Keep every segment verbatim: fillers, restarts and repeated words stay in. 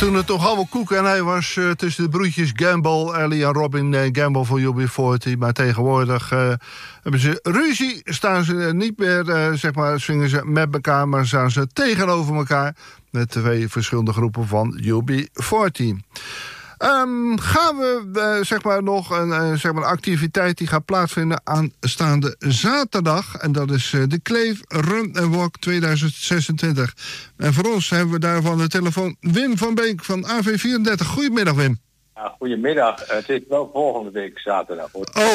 Toen het toch allemaal koek en ei was uh, tussen de broertjes Gamble, Ellie en Robin uh, Gamble voor U B veertien. Maar tegenwoordig uh, hebben ze ruzie. Staan ze uh, niet meer, uh, zeg maar, swingen ze met elkaar, maar staan ze tegenover elkaar. Met twee verschillende groepen van U B veertien. Um, gaan we uh, zeg maar nog een uh, zeg maar activiteit die gaat plaatsvinden aanstaande zaterdag. En dat is uh, de Kleef Run and Walk tweeduizend zesentwintig. En voor ons hebben we daarvan de telefoon Wim van Beek van A V vierendertig. Goedemiddag, Wim. Ja, goedemiddag. Het is wel volgende week zaterdag. Hoor. Oh,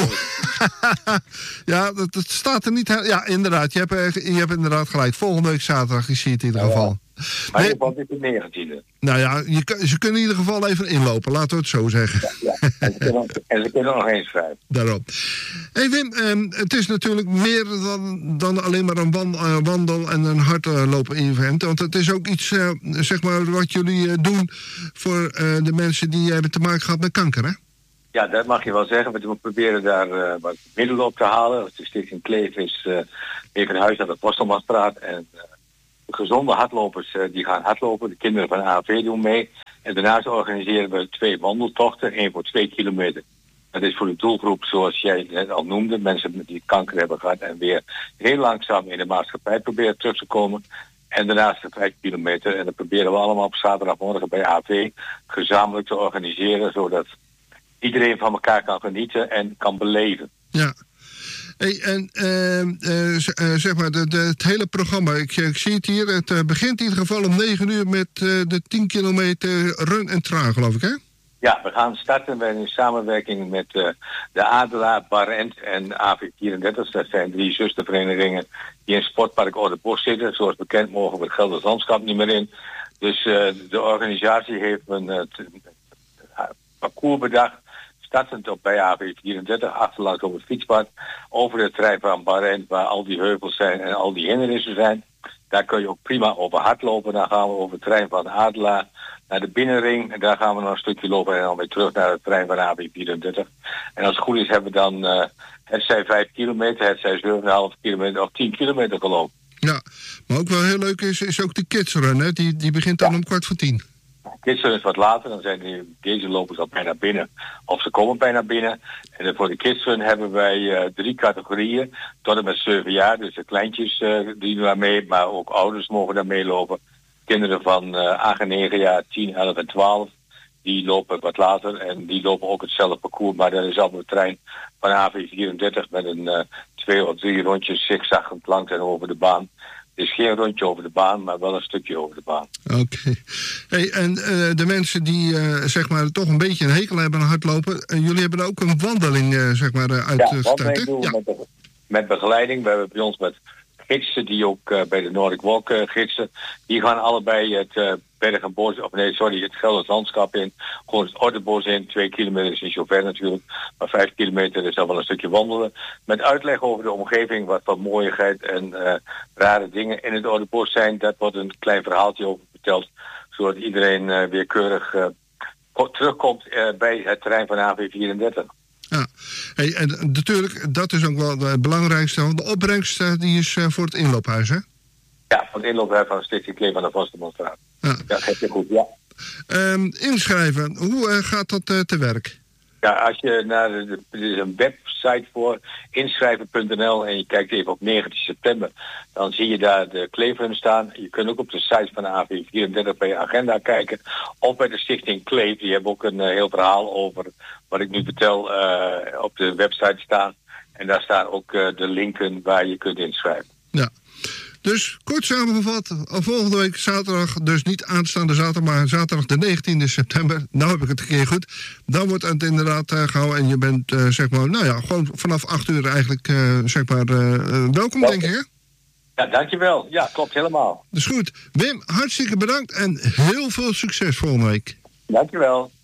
ja, dat, dat staat er niet. Ja, inderdaad. Je hebt, je hebt inderdaad gelijk. Volgende week zaterdag, je ziet het in ieder geval. Ja, maar in ieder geval is het negentiende. Nou ja, je, ze kunnen in ieder geval even inlopen, laten we het zo zeggen. Ja, ja. En, ze kunnen, en ze kunnen nog eens schrijven. Daarom. Hey Wim, eh, het is natuurlijk meer dan, dan alleen maar een wan, uh, wandel- en een hardlopen-event. Want het is ook iets, uh, zeg maar, wat jullie uh, doen voor uh, de mensen die hebben te maken gehad met kanker, hè? Ja, dat mag je wel zeggen. We proberen daar uh, wat middelen op te halen. De Stichting Kleef is uh, even een huis aan de Postelmanstraat. En uh, gezonde hardlopers uh, die gaan hardlopen. De kinderen van A V doen mee. En daarnaast organiseren we twee wandeltochten. één voor twee kilometer. Dat is voor de doelgroep zoals jij net al noemde. Mensen die kanker hebben gehad en weer heel langzaam in de maatschappij proberen terug te komen. En daarnaast de vijf kilometer. En dat proberen we allemaal op zaterdagmorgen bij A V gezamenlijk te organiseren. Zodat iedereen van elkaar kan genieten en kan beleven. Ja. Hey, en uh, uh, zeg maar, de, de, het hele programma, ik, ik zie het hier, het uh, begint in ieder geval om negen uur met uh, de tien kilometer run en trail, geloof ik, hè? Ja, we gaan starten met in samenwerking met uh, de Adelaar, Barend en A V vierendertig. Dat zijn drie zusterverenigingen die in Sportpark Ouderbos zitten. Zoals bekend mogen we het Gelders Landschap niet meer in. Dus uh, de organisatie heeft een uh, t- uh, parcours bedacht. Startend op bij A V vierendertig, achterlangs op het fietspad, over de terrein van Barend, waar al die heuvels zijn en al die hindernissen zijn. Daar kun je ook prima over hardlopen. Dan gaan we over het terrein van Adelaar naar de binnenring. En daar gaan we nog een stukje lopen en dan weer terug naar het terrein van A V vierendertig. En als het goed is hebben we dan uh, het zij vijf kilometer, het zij zeven komma vijf kilometer of tien kilometer gelopen. Ja, maar ook wel heel leuk is, is ook de kidsrun, hè? Die, die begint dan ja. om kwart voor tien. Kidsrun is wat later, dan zijn die, deze lopers al bijna binnen. Of ze komen bijna binnen. En voor de kidsrun hebben wij uh, drie categorieën. Tot en met zeven jaar, dus de kleintjes uh, die daar mee, maar ook ouders mogen daar meelopen. Kinderen van uh, acht en negen jaar, tien, elf en twaalf. Die lopen wat later en die lopen ook hetzelfde parcours. Maar dat is al een trein van A V vierendertig met een uh, twee of drie rondjes zigzaggend langs en over de baan. Het is geen rondje over de baan, maar wel een stukje over de baan. Oké. Okay. Hey, en uh, de mensen die uh, zeg maar toch een beetje een hekel hebben aan hardlopen, uh, jullie hebben ook een wandeling uh, zeg maar uh, uitgestart, ja, hè? Doen Ja, met, met begeleiding. We hebben bij ons met gidsen die ook uh, bij de Nordic Walk uh, gidsen. Die gaan allebei het uh, Berg en Bos, of nee, sorry, het Gelders Landschap in. Gewoon het Ouderbos in. Twee kilometer is niet zo ver natuurlijk. Maar vijf kilometer is dan wel een stukje wandelen. Met uitleg over de omgeving, wat voor mooiigheid en uh, rare dingen in het Ouderbos zijn. Dat wordt een klein verhaaltje over verteld. Zodat iedereen uh, weer keurig uh, terugkomt uh, bij het terrein van A V vierendertig. Ja, hey, en natuurlijk, dat is ook wel het belangrijkste. De opbrengst uh, die is uh, voor het inloophuis, hè? Ja, van het inloophuis van de Stichting Kleef aan de Postelmanstraat. Ja, ja, dat heb je goed, ja. Um, inschrijven, hoe uh, gaat dat uh, te werk? Ja, als je naar de, er is een website voor, inschrijven punt n l, en je kijkt even op negentien september, dan zie je daar de Kleefrun staan. Je kunt ook op de site van de A V vierendertig bij je agenda kijken. Of bij de Stichting Kleef, die hebben ook een uh, heel verhaal over wat ik nu vertel uh, op de website staan. En daar staan ook uh, de linken waar je kunt inschrijven. Ja. Dus kort samengevat, volgende week zaterdag, dus niet aanstaande zaterdag, maar zaterdag de negentiende september. Nou heb ik het een keer goed. Dan wordt het inderdaad uh, gehouden en je bent, uh, zeg maar, nou ja, gewoon vanaf acht uur eigenlijk, uh, zeg maar, uh, welkom, denk ik, hè? Ja, dankjewel. Ja, klopt helemaal. Dat is goed. Wim, hartstikke bedankt en heel veel succes volgende week. Dankjewel.